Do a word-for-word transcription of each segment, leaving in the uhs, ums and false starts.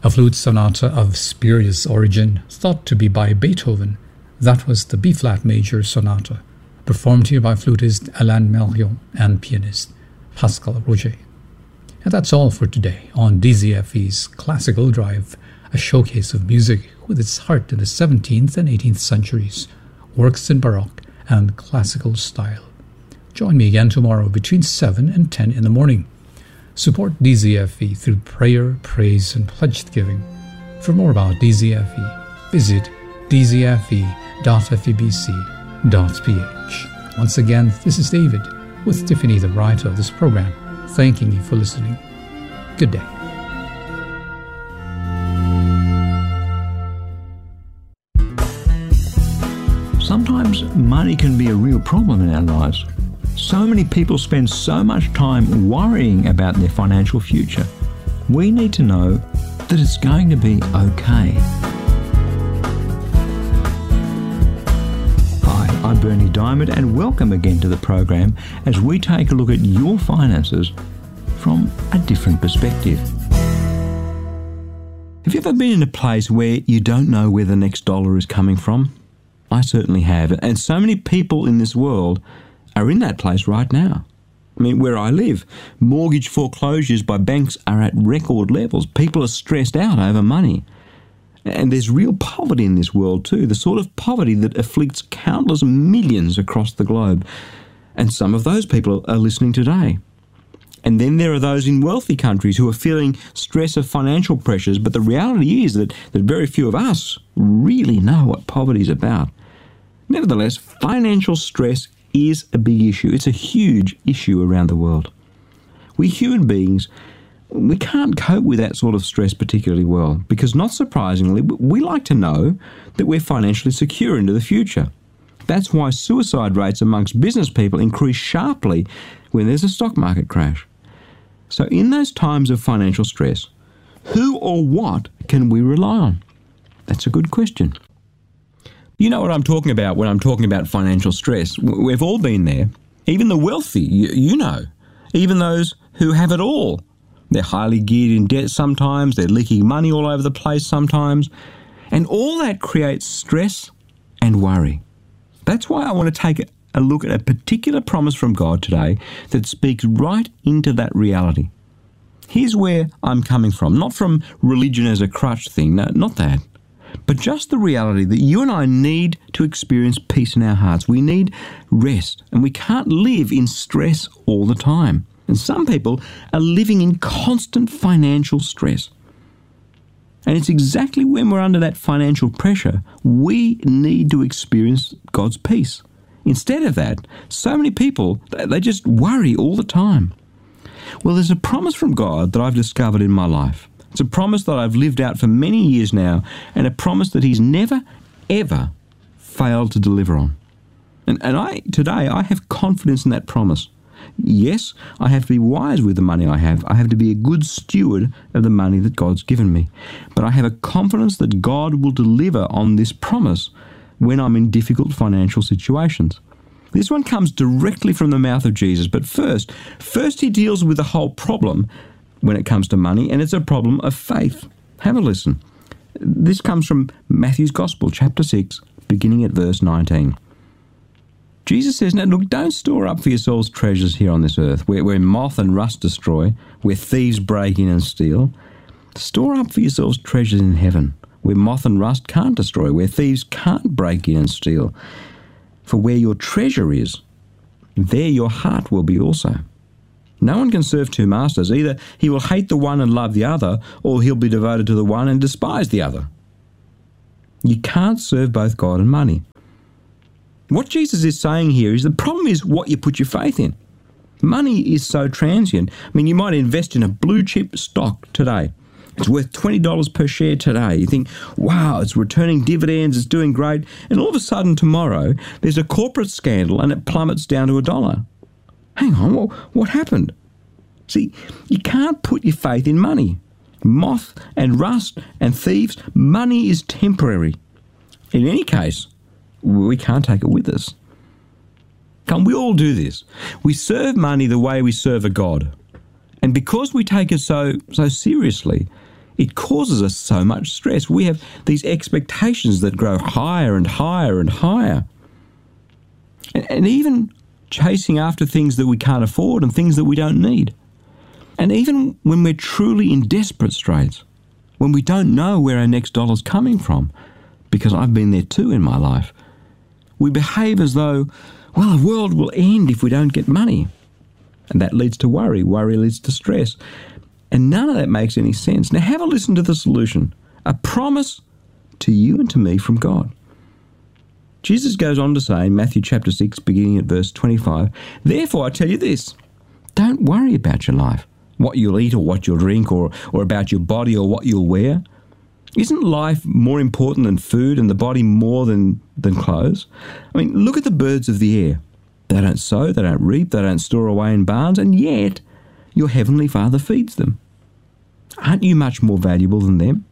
A flute sonata of spurious origin, thought to be by Beethoven. That was the B-flat major sonata, performed here by flutist Alain Mérion and pianist Pascal Roger. And that's all for today on D Z F E's Classical Drive, a showcase of music with its heart in the seventeenth and eighteenth centuries, works in Baroque and classical style. Join me again tomorrow between seven and ten in the morning. Support D Z F E through prayer, praise, and pledge giving. For more about D Z F E, visit d z f e dot febc dot p h. Once again, this is David with Tiffany, the writer of this program, thanking you for listening. Good day. Sometimes money can be a real problem in our lives. So many people spend so much time worrying about their financial future. We need to know that it's going to be okay. Hi, I'm Bernie Diamond, and welcome again to the program as we take a look at your finances from a different perspective. Have you ever been in a place where you don't know where the next dollar is coming from? I certainly have, and so many people in this world are in that place right now. I mean, where I live, mortgage foreclosures by banks are at record levels. People are stressed out over money. And there's real poverty in this world too, the sort of poverty that afflicts countless millions across the globe. And some of those people are listening today. And then there are those in wealthy countries who are feeling stress of financial pressures, but the reality is that, that very few of us really know what poverty is about. Nevertheless, financial stress is a big issue. It's a huge issue around the world. We human beings, we can't cope with that sort of stress particularly well because, not surprisingly, we like to know that we're financially secure into the future. That's why suicide rates amongst business people increase sharply when there's a stock market crash. So in those times of financial stress, who or what can we rely on? That's a good question. You know what I'm talking about when I'm talking about financial stress. We've all been there. Even the wealthy, you, you know. Even those who have it all. They're highly geared in debt sometimes. They're leaking money all over the place sometimes. And all that creates stress and worry. That's why I want to take a look at a particular promise from God today that speaks right into that reality. Here's where I'm coming from. Not from religion as a crutch thing. No, not that. But just the reality that you and I need to experience peace in our hearts. We need rest, and we can't live in stress all the time. And some people are living in constant financial stress. And it's exactly when we're under that financial pressure, we need to experience God's peace. Instead of that, so many people, they just worry all the time. Well, there's a promise from God that I've discovered in my life. It's a promise that I've lived out for many years now, and a promise that He's never, ever failed to deliver on. And, and I today, I have confidence in that promise. Yes, I have to be wise with the money I have. I have to be a good steward of the money that God's given me. But I have a confidence that God will deliver on this promise when I'm in difficult financial situations. This one comes directly from the mouth of Jesus. But first, first He deals with the whole problem when it comes to money, and it's a problem of faith. Have a listen. This comes from Matthew's Gospel, chapter six, beginning at verse nineteen. Jesus says, now look, don't store up for yourselves treasures here on this earth, where, where moth and rust destroy, where thieves break in and steal. Store up for yourselves treasures in heaven, where moth and rust can't destroy, where thieves can't break in and steal. For where your treasure is, there your heart will be also. No one can serve two masters. Either he will hate the one and love the other, or he'll be devoted to the one and despise the other. You can't serve both God and money. What Jesus is saying here is the problem is what you put your faith in. Money is so transient. I mean, you might invest in a blue chip stock today. It's worth twenty dollars per share today. You think, wow, it's returning dividends, it's doing great. And all of a sudden tomorrow, there's a corporate scandal and it plummets down to a dollar. Hang on, what, what happened? See, you can't put your faith in money. Moth and rust and thieves, money is temporary. In any case, we can't take it with us. Come, we all do this. We serve money the way we serve a God. And because we take it so so seriously, It causes us so much stress. We have these expectations that grow higher and higher and higher. And, and even chasing after things that we can't afford and things that we don't need. And even when we're truly in desperate straits, when we don't know where our next dollar's coming from, because I've been there too in my life, we behave as though, well, the world will end if we don't get money. And that leads to worry. Worry leads to stress. And none of that makes any sense. Now have a listen to the solution. A promise to you and to me from God. Jesus goes on to say in Matthew chapter six, beginning at verse twenty-five, "Therefore I tell you this, don't worry about your life, what you'll eat or what you'll drink, or, or about your body or what you'll wear. Isn't life more important than food and the body more than, than clothes? I mean, look at the birds of the air. They don't sow, they don't reap, they don't store away in barns, and yet your heavenly Father feeds them. Aren't you much more valuable than them?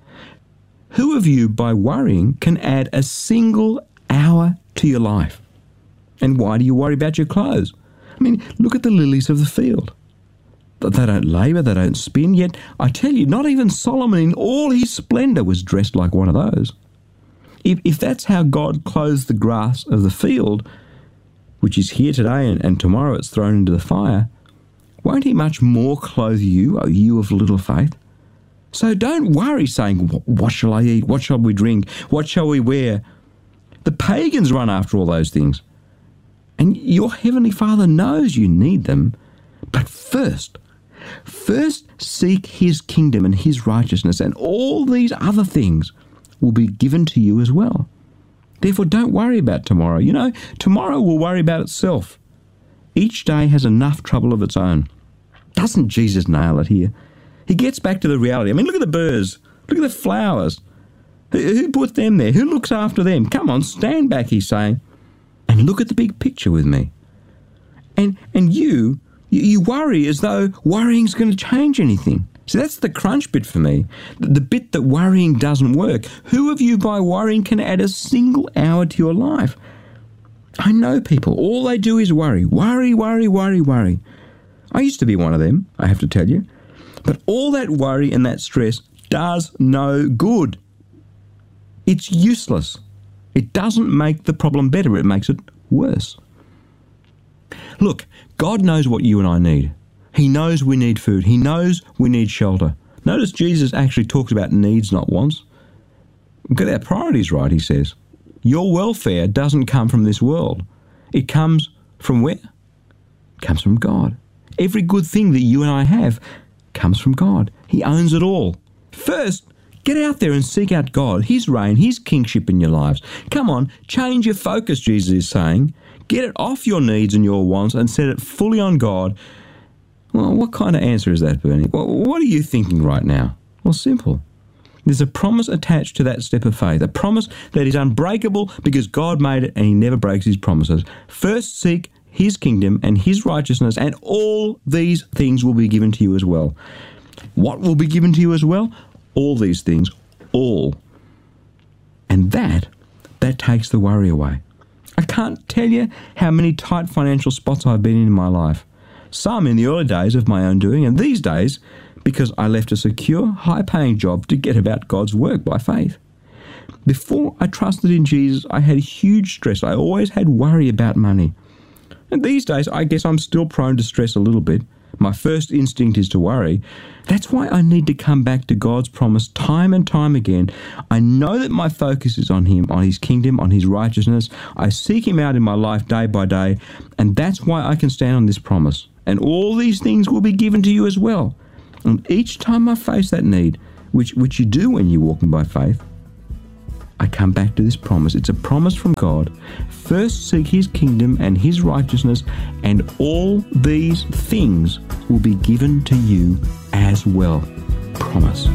Who of you, by worrying, can add a single hour to your life? And why do you worry about your clothes? I mean, look at the lilies of the field. They don't labour, they don't spin, yet I tell you, not even Solomon in all his splendour was dressed like one of those. If, if that's how God clothes the grass of the field, which is here today and, and tomorrow it's thrown into the fire, won't he much more clothe you, O you of little faith? So don't worry saying, what shall I eat? What shall we drink? What shall we wear? The pagans run after all those things. And your heavenly Father knows you need them. But first, first seek his kingdom and his righteousness, and all these other things will be given to you as well. Therefore, don't worry about tomorrow. You know, tomorrow will worry about itself. Each day has enough trouble of its own. Doesn't Jesus nail it here? He gets back to the reality. I mean, look at the birds. Look at the flowers. Who, who put them there? Who looks after them? Come on, stand back, he's saying, and look at the big picture with me. And and you, you, you worry as though worrying's going to change anything. So that's the crunch bit for me, the, the bit that worrying doesn't work. Who of you by worrying can add a single hour to your life? I know people, all they do is worry, worry, worry, worry, worry. I used to be one of them, I have to tell you. But all that worry and that stress does no good. It's useless. It doesn't make the problem better, it makes it worse. Look, God knows what you and I need. He knows we need food. He knows we need shelter. Notice Jesus actually talks about needs, not wants. Get our priorities right, he says. Your welfare doesn't come from this world. It comes from where? It comes from God. Every good thing that you and I have comes from God. He owns it all. First, get out there and seek out God, his reign, his kingship in your lives. Come on, change your focus, Jesus is saying. Get it off your needs and your wants and set it fully on God. Well, what kind of answer is that, Bernie? Well, what are you thinking right now? Well, simple. There's a promise attached to that step of faith, a promise that is unbreakable because God made it and he never breaks his promises. First seek his kingdom and his righteousness, and all these things will be given to you as well. What will be given to you as well? All these things, all. And that, that takes the worry away. I can't tell you how many tight financial spots I've been in in my life. Some in the early days of my own doing, and these days because I left a secure, high-paying job to get about God's work by faith. Before I trusted in Jesus, I had huge stress. I always had worry about money. And these days, I guess I'm still prone to stress a little bit. My first instinct is to worry. That's why I need to come back to God's promise time and time again. I know that my focus is on him, on his kingdom, on his righteousness. I seek him out in my life day by day, and that's why I can stand on this promise. And all these things will be given to you as well. And each time I face that need, which, which you do when you're walking by faith, I come back to this promise. It's a promise from God. First seek his kingdom and his righteousness, and all these things will be given to you as well. Promise.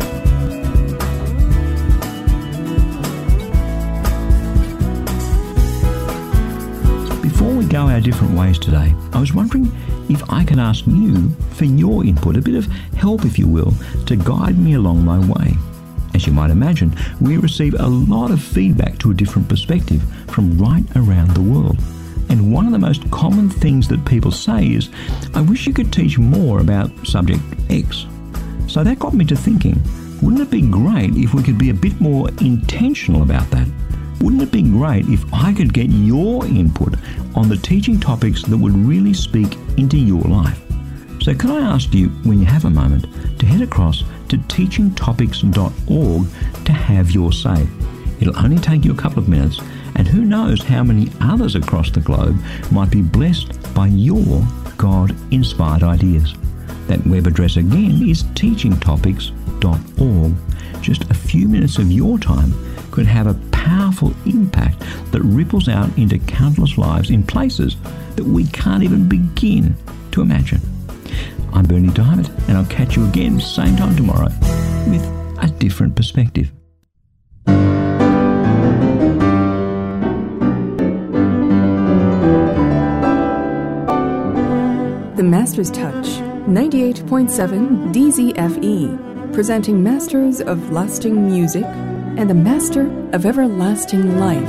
Before we go our different ways today, I was wondering if I can ask you for your input, a bit of help, if you will, to guide me along my way. As you might imagine, we receive a lot of feedback to a different perspective from right around the world. And one of the most common things that people say is, I wish you could teach more about subject X. So that got me to thinking, wouldn't it be great if we could be a bit more intentional about that? Wouldn't it be great if I could get your input on the teaching topics that would really speak into your life? So can I ask you, when you have a moment, to head across to teaching topics dot org to have your say. It'll only take you a couple of minutes, and who knows how many others across the globe might be blessed by your God-inspired ideas. That web address again is teaching topics dot org. Just a few minutes of your time could have a powerful impact that ripples out into countless lives in places that we can't even begin to imagine. I'm Berni Dymet, and I'll catch you again same time tomorrow with a different perspective. The Master's Touch, ninety-eight point seven D Z F E, presenting Masters of Lasting Music and the Master of Everlasting Life.